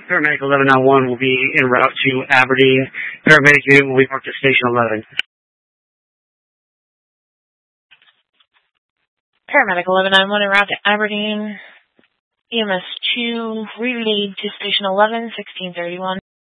Paramedic 1191 will be en route to Aberdeen. Paramedic unit will be marked at Station 11. Paramedic 1191 en route to Aberdeen. EMS 2, relayed to Station 11, 1631.